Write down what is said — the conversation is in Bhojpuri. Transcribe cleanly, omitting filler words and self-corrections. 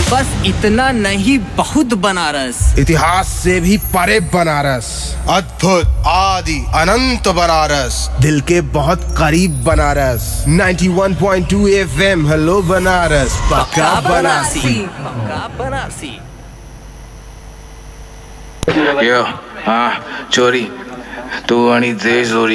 बस इतना नहीं, बहुत बनारस। इतिहास से भी परे बनारस, अद्भुत आदि अनंत बनारस, दिल के बहुत करीब बनारस। 91.2 FM, हेलो बनारस, पक्का बनारसी। पक्का बनारसी। यो हाँ चोरी तू आणि दे जोरी।